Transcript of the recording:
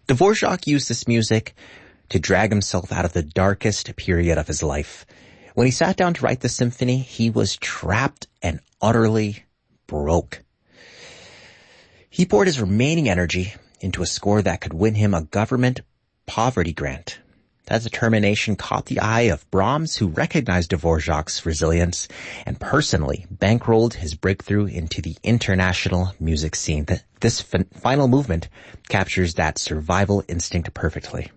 Dvorak used this music to drag himself out of the darkest period of his life. When he sat down to write the symphony, he was trapped and utterly broke. He poured his remaining energy into a score that could win him a government poverty grant. That determination caught the eye of Brahms, who recognized Dvorak's resilience and personally bankrolled his breakthrough into the international music scene. This final movement captures that survival instinct perfectly.